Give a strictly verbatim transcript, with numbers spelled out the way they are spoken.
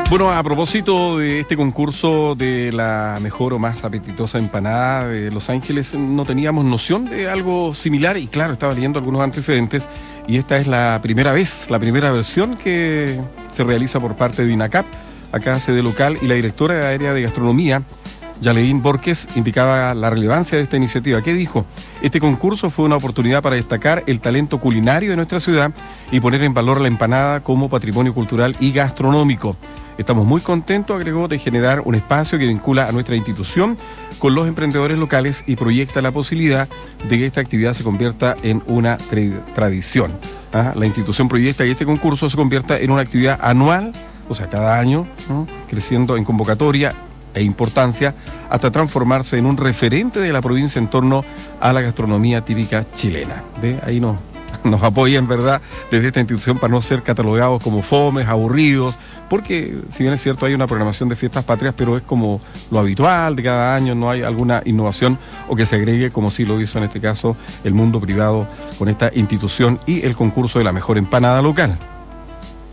Bueno, a propósito de este concurso de la mejor o más apetitosa empanada de Los Ángeles, no teníamos noción de algo similar y claro, estaba leyendo algunos antecedentes y esta es la primera vez, la primera versión que se realiza por parte de INACAP, acá sede local, y la directora de área de gastronomía, Yaleín Borges, indicaba la relevancia de esta iniciativa. ¿Qué dijo? Este concurso fue una oportunidad para destacar el talento culinario de nuestra ciudad y poner en valor la empanada como patrimonio cultural y gastronómico. Estamos muy contentos, agregó, de generar un espacio que vincula a nuestra institución con los emprendedores locales y proyecta la posibilidad de que esta actividad se convierta en una tra- tradición. ¿Ah? La institución proyecta que este concurso se convierta en una actividad anual, o sea, cada año, ¿no?, creciendo en convocatoria e importancia hasta transformarse en un referente de la provincia en torno a la gastronomía típica chilena. De ahí nos, nos apoyan, ¿verdad?, desde esta institución para no ser catalogados como fomes, aburridos, porque si bien es cierto hay una programación de fiestas patrias, pero es como lo habitual de cada año, no hay alguna innovación o que se agregue como sí lo hizo en este caso el mundo privado con esta institución y el concurso de la mejor empanada local.